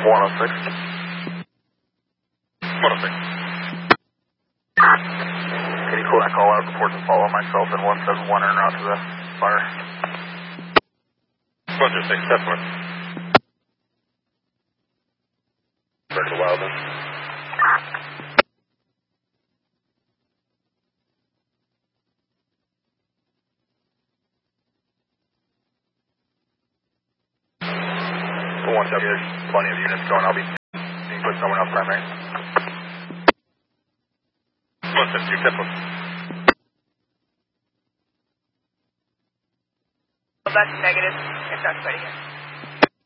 106. 106. Can you call that call out? Report to follow myself and 171 en route to the fire. 106, step north. Ready to Wildman. One W, there's plenty of units going. I'll be put someone else primary. 172, step north. That's negative. If that's ready here.